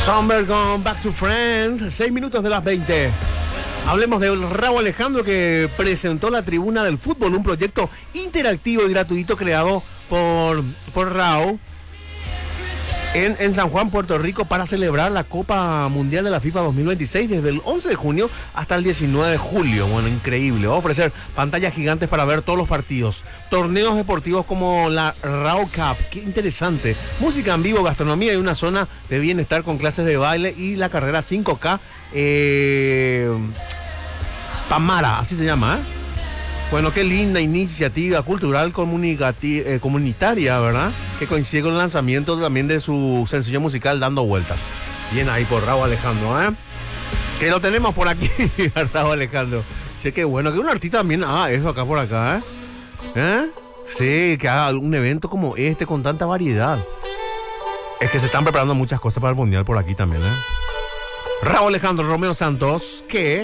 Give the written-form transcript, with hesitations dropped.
Sommer con Back to Friends, 6 minutos de las 20. Hablemos de Raúl Alejandro, que presentó la Tribuna del Fútbol, un proyecto interactivo y gratuito creado por Raúl en San Juan, Puerto Rico, para celebrar la Copa Mundial de la FIFA 2026 desde el 11 de junio hasta el 19 de julio. Bueno, increíble. Va a ofrecer pantallas gigantes para ver todos los partidos, torneos deportivos como la Raw Cup, qué interesante, música en vivo, gastronomía y una zona de bienestar con clases de baile y la carrera 5K Pamara, así se llama, ¿eh? Bueno, qué linda iniciativa cultural comunitaria, ¿verdad? Que coincide con el lanzamiento también de su sencillo musical Dando Vueltas. Bien ahí por Raúl Alejandro, ¿eh? Que lo tenemos por aquí, Raúl Alejandro. Sí, qué bueno, que un artista también haga eso acá por acá, ¿eh? ¿Eh? Sí, que haga un evento como este con tanta variedad. Es que se están preparando muchas cosas para el Mundial por aquí también, ¿eh? Raúl Alejandro, Romeo Santos, que...